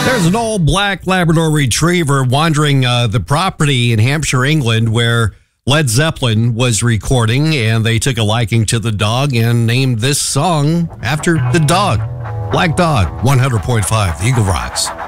There's an old black Labrador retriever wandering the property in Hampshire, England, where Led Zeppelin was recording, and they took a liking to the dog and named this song after the dog. Black Dog, 100.5, the Eagle Rocks.